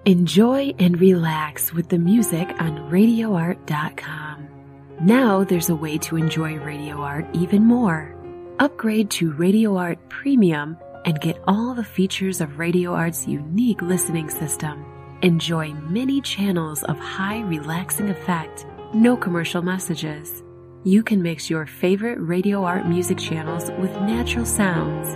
Enjoy and relax with the music on RadioArt.com. Now there's a way to enjoy Radio Art even more. Upgrade to Radio Art Premium and get all the features of Radio Art's unique listening system. Enjoy many channels of high relaxing effect, no commercial messages. You can mix your favorite Radio Art music channels with natural sounds